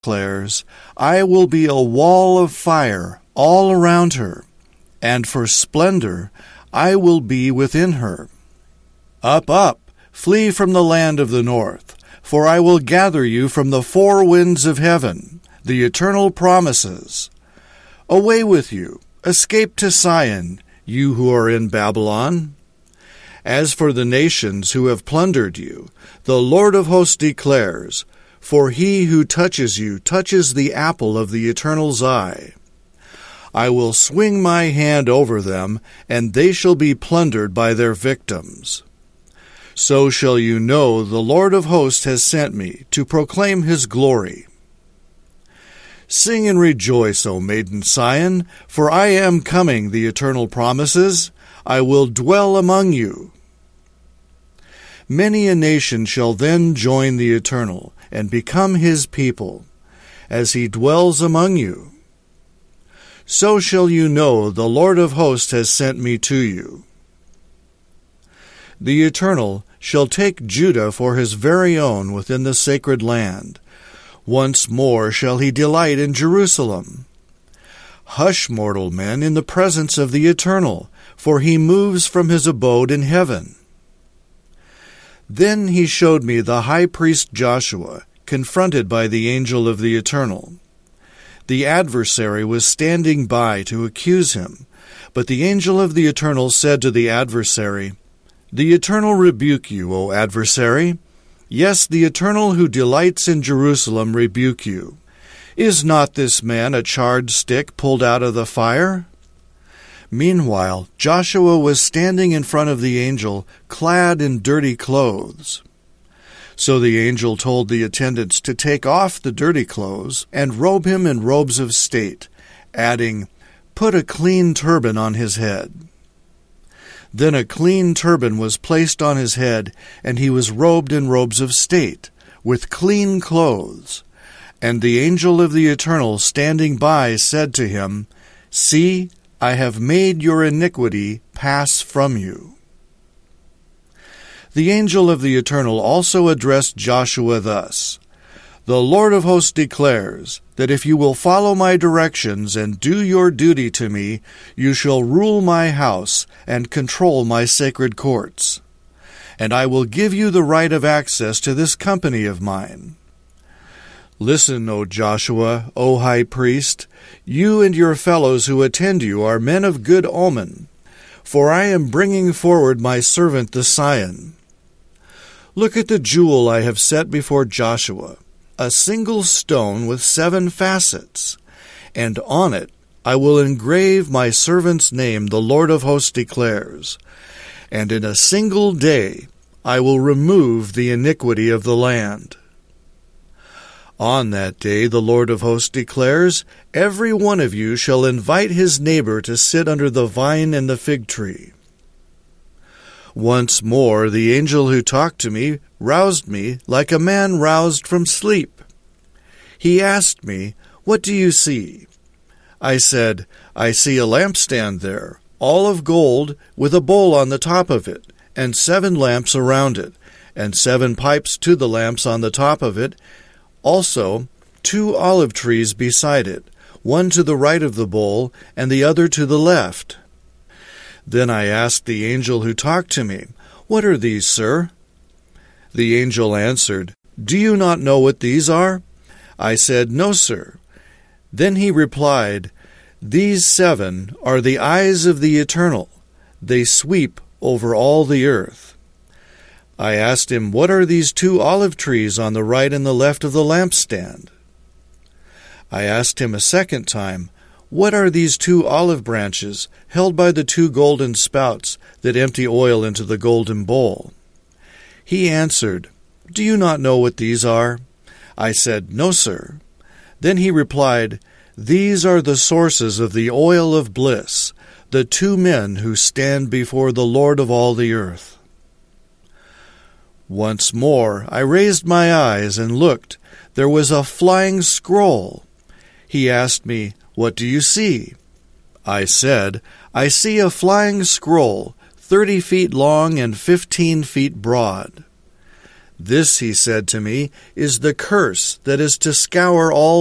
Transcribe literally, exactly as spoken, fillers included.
declares, I will be a wall of fire all around her, and for splendor I will be within her. Up, up, flee from the land of the north, for I will gather you from the four winds of heaven, the eternal promises. Away with you, escape to Sion, you who are in Babylon. As for the nations who have plundered you, the Lord of hosts declares, for he who touches you touches the apple of the Eternal's eye. I will swing my hand over them, and they shall be plundered by their victims. So shall you know the Lord of hosts has sent me to proclaim his glory. Sing and rejoice, O maiden Sion, for I am coming, the eternal promises. I will dwell among you. Many a nation shall then join the Eternal, and become his people, as he dwells among you. So shall you know the Lord of hosts has sent me to you. The Eternal shall take Judah for his very own within the sacred land. Once more shall he delight in Jerusalem. Hush, mortal men, in the presence of the Eternal, for he moves from his abode in heaven. Then he showed me the high priest Joshua, confronted by the angel of the Eternal. The adversary was standing by to accuse him, but the angel of the Eternal said to the adversary, The Eternal rebuke you, O adversary. Yes, the Eternal who delights in Jerusalem rebuke you. Is not this man a charred stick pulled out of the fire? Meanwhile, Joshua was standing in front of the angel, clad in dirty clothes. So the angel told the attendants to take off the dirty clothes and robe him in robes of state, adding, Put a clean turban on his head. Then a clean turban was placed on his head, and he was robed in robes of state, with clean clothes. And the angel of the Eternal standing by said to him, See, I have made your iniquity pass from you. The angel of the Eternal also addressed Joshua thus, The Lord of hosts declares that if you will follow my directions and do your duty to me, you shall rule my house and control my sacred courts. And I will give you the right of access to this company of mine. Listen, O Joshua, O high priest, you and your fellows who attend you are men of good omen, for I am bringing forward my servant the Sion. Look at the jewel I have set before Joshua, a single stone with seven facets, and on it I will engrave my servant's name, the Lord of hosts declares, and in a single day I will remove the iniquity of the land. On that day, the Lord of hosts declares, every one of you shall invite his neighbor to sit under the vine and the fig tree. Once more the angel who talked to me roused me like a man roused from sleep. He asked me, What do you see? I said, I see a lampstand there, all of gold, with a bowl on the top of it, and seven lamps around it, and seven pipes to the lamps on the top of it, also two olive trees beside it, one to the right of the bowl, and the other to the left. Then I asked the angel who talked to me, What are these, sir? The angel answered, Do you not know what these are? I said, No, sir. Then he replied, These seven are the eyes of the Eternal. They sweep over all the earth. I asked him, What are these two olive trees on the right and the left of the lampstand? I asked him a second time, What are these two olive branches held by the two golden spouts that empty oil into the golden bowl? He answered, Do you not know what these are? I said, No, sir. Then he replied, These are the sources of the oil of bliss, the two men who stand before the Lord of all the earth. Once more I raised my eyes and looked. There was a flying scroll. He asked me, What do you see? I said, I see a flying scroll, thirty feet long and fifteen feet broad. This, he said to me, is the curse that is to scour all